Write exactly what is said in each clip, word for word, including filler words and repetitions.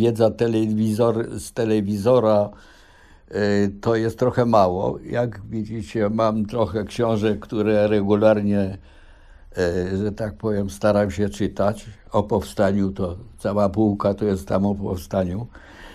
wiedza telewizor, z telewizora to jest trochę mało. Jak widzicie, mam trochę książek, które regularnie, że tak powiem, staram się czytać. O powstaniu to cała półka to jest tam o powstaniu.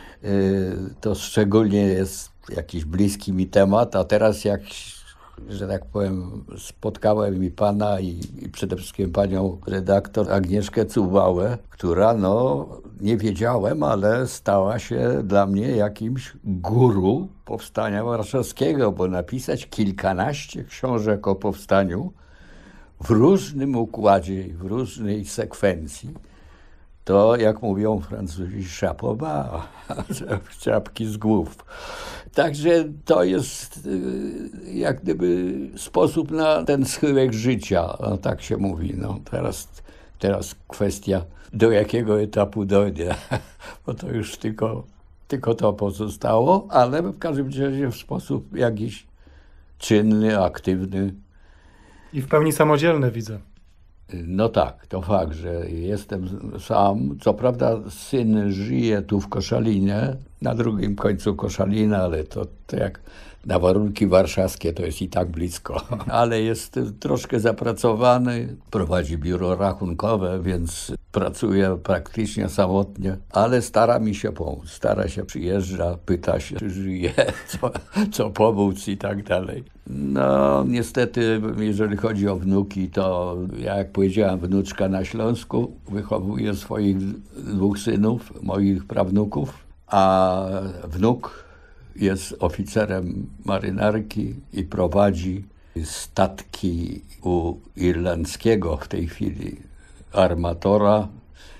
To szczególnie jest jakiś bliski mi temat, a teraz jak, że tak powiem, spotkałem i pana i, i przede wszystkim panią redaktor Agnieszkę Cubałę, która, no, nie wiedziałem, ale stała się dla mnie jakimś guru powstania warszawskiego, bo napisać kilkanaście książek o powstaniu w różnym układzie i w różnej sekwencji, to, jak mówią Francuzi, chapeau bas, czapki z głów. Także to jest jak gdyby sposób na ten schyłek życia, no, tak się mówi. No, teraz, teraz kwestia, do jakiego etapu dojdę, bo to już tylko, tylko to pozostało, ale w każdym razie w sposób jakiś czynny, aktywny. I w pełni samodzielny, widzę. No tak, to fakt, że jestem sam. Co prawda syn żyje tu w Koszalinie, na drugim końcu Koszalina, ale to, to jak na warunki warszawskie to jest i tak blisko. Ale jest troszkę zapracowany, prowadzi biuro rachunkowe, więc pracuje praktycznie samotnie, ale stara mi się pomóc. Stara się, przyjeżdża, pyta się, czy żyje, co, co pomóc i tak dalej. No niestety, jeżeli chodzi o wnuki, to jak powiedziałem, wnuczka na Śląsku wychowuje swoich dwóch synów, moich prawnuków, a wnuk jest oficerem marynarki i prowadzi statki u irlandzkiego w tej chwili armatora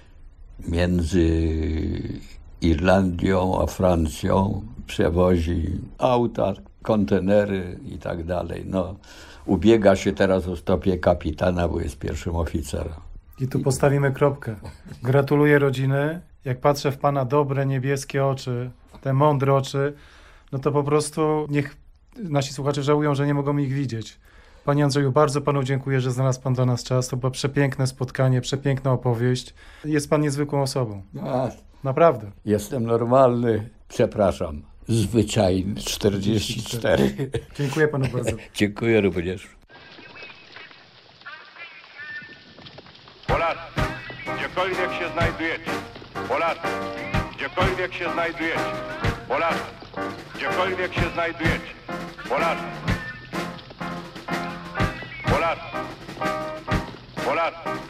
między Irlandią a Francją. Przewozi auta, kontenery i tak dalej. No, ubiega się teraz o stopień kapitana, bo jest pierwszym oficerem. I tu postawimy kropkę. Gratuluję rodziny. Jak patrzę w pana dobre, niebieskie oczy, te mądre oczy, no to po prostu niech nasi słuchacze żałują, że nie mogą ich widzieć. Panie Andrzeju, bardzo panu dziękuję, że znalazł pan dla nas czas. To było przepiękne spotkanie, przepiękna opowieść. Jest pan niezwykłą osobą. A, Naprawdę. Jestem normalny, przepraszam, zwyczajny, czterdzieści cztery. Dziękuję panu bardzo. Dziękuję również. Polacy, gdziekolwiek się znajdujecie, Polacy, gdziekolwiek się znajdujecie, Polacy, gdziekolwiek się znajdujecie, Polacy, Polacy, Polacy.